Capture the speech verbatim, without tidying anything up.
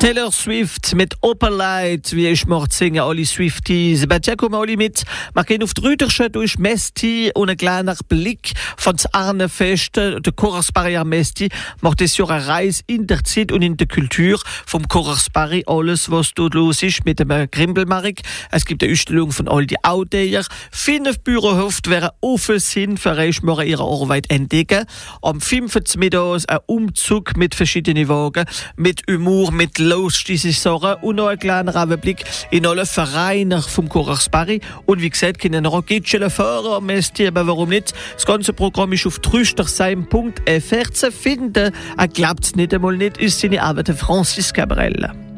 Taylor Swift mit Opalite, wie ich möchte singen, alle Swifties. Bei dir kommen alle mit. Wir gehen auf die Rüderschen durch Mesti und einen kleinen Blick von das Arnefest. Der Chorarsbarri Mesti macht das Jahr eine Reise in der Zeit und in der Kultur vom Chorarsbarri. Alles, was dort los ist mit dem Grimbelmarkt. Es gibt eine Ausstellung von all die Outdayer. Fünf Bürohöfe werden offen sind, für euch morgen ihre Arbeit entdecken. Am fünften Mittags ein Umzug mit verschiedenen Wagen, mit Humor, mit los diese Sachen und noch ein kleiner Blick in alle Vereine vom Chorarsbarri. Und wie gesagt, können noch Raketchen fahren am Mesti, aber warum nicht? Das ganze Programm ist auf trüsterseim punkt f r zu finden. Er glaubt es nicht einmal nicht, ist seine Arbeit Francis Cabrel.